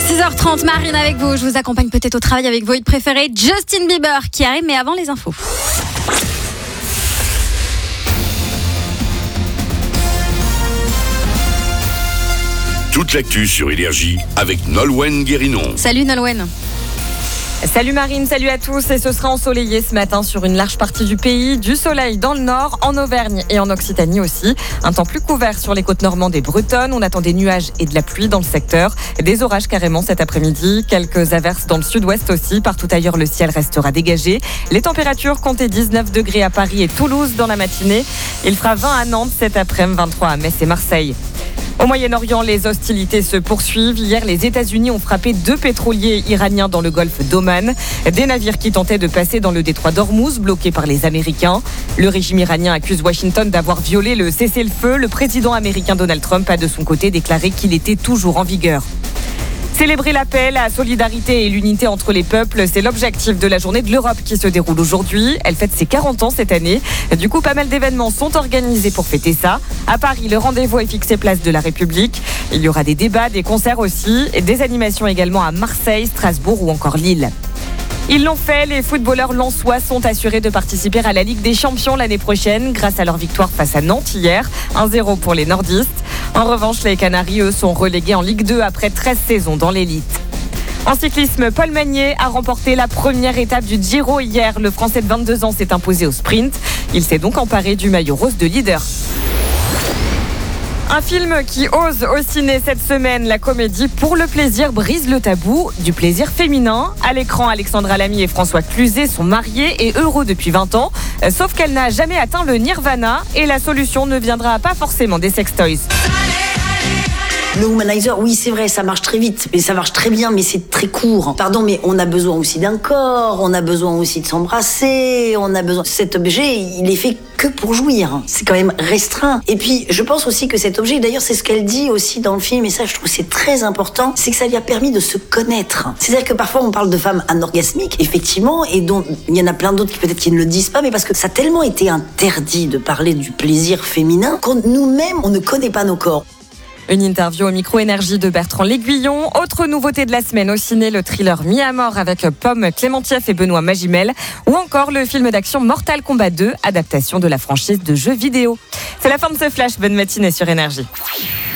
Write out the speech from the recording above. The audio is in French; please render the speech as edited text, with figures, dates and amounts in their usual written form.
6h30, Marine avec vous. Je vous accompagne peut-être au travail avec vos hits préférés. Justin Bieber qui arrive, mais avant les infos. Toute l'actu sur Énergie avec Nolwenn Guérinon. Salut Nolwenn. Salut Marine, salut à tous. Et ce sera ensoleillé ce matin sur une large partie du pays. Du soleil dans le nord, en Auvergne et en Occitanie aussi. Un temps plus couvert sur les côtes normandes et bretonnes. On attend des nuages et de la pluie dans le secteur. Des orages carrément cet après-midi. Quelques averses dans le sud-ouest aussi. Partout ailleurs, le ciel restera dégagé. Les températures comptaient 19 degrés à Paris et Toulouse dans la matinée. Il fera 20 à Nantes cet après-midi, 23 à Metz et Marseille. Au Moyen-Orient, les hostilités se poursuivent. Hier, les États-Unis ont frappé 2 pétroliers iraniens dans le golfe d'Oman. Des navires qui tentaient de passer dans le détroit d'Ormuz, bloqués par les Américains. Le régime iranien accuse Washington d'avoir violé le cessez-le-feu. Le président américain Donald Trump a de son côté déclaré qu'il était toujours en vigueur. Célébrer la paix, la solidarité et l'unité entre les peuples, c'est l'objectif de la journée de l'Europe qui se déroule aujourd'hui. Elle fête ses 40 ans cette année. Du coup, pas mal d'événements sont organisés pour fêter ça. À Paris, le rendez-vous est fixé place de la République. Il y aura des débats, des concerts aussi, et des animations également à Marseille, Strasbourg ou encore Lille. Ils l'ont fait, les footballeurs lensois sont assurés de participer à la Ligue des Champions l'année prochaine grâce à leur victoire face à Nantes hier, 1-0 pour les nordistes. En revanche, les Canaries, eux, sont relégués en Ligue 2 après 13 saisons dans l'élite. En cyclisme, Paul Magnier a remporté la première étape du Giro hier. Le Français de 22 ans s'est imposé au sprint. Il s'est donc emparé du maillot rose de leader. Un film qui ose au ciné cette semaine, la comédie Pour le plaisir brise le tabou du plaisir féminin. À l'écran, Alexandra Lamy et François Cluzet sont mariés et heureux depuis 20 ans. Sauf qu'elle n'a jamais atteint le nirvana et la solution ne viendra pas forcément des sextoys. Le womanizer, oui, c'est vrai, ça marche très vite, mais ça marche très bien, mais c'est très court. Pardon, mais on a besoin aussi d'un corps, on a besoin aussi de s'embrasser, on a besoin... Cet objet, il est fait que pour jouir. C'est quand même restreint. Et puis, je pense aussi que cet objet, d'ailleurs, c'est ce qu'elle dit aussi dans le film, et ça, je trouve que c'est très important, c'est que ça lui a permis de se connaître. C'est-à-dire que parfois, on parle de femmes anorgasmiques, effectivement, et dont il y en a plein d'autres qui peut-être qui ne le disent pas, mais parce que ça a tellement été interdit de parler du plaisir féminin qu'on nous-mêmes, on ne connaît pas nos corps. Une interview au micro Énergie de Bertrand L'Aiguillon. Autre nouveauté de la semaine au ciné, le thriller Mis à mort avec Pomme Clémentieff et Benoît Magimel. Ou encore le film d'action Mortal Kombat 2, adaptation de la franchise de jeux vidéo. C'est la fin de ce flash. Bonne matinée sur Énergie.